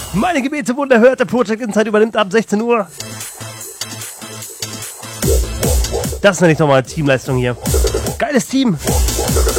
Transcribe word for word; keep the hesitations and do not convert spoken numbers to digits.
Meine Gebete wurden erhört. Der Project Insight übernimmt ab sechzehn Uhr. Das nenne ich nochmal Teamleistung hier. Geiles Team.